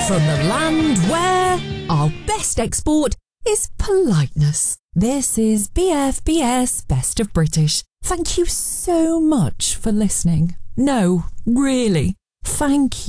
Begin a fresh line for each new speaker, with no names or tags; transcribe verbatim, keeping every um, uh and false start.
From the land where our best export is politeness. This is B F B S Best of British. Thank you so much for listening. No, really, thank you.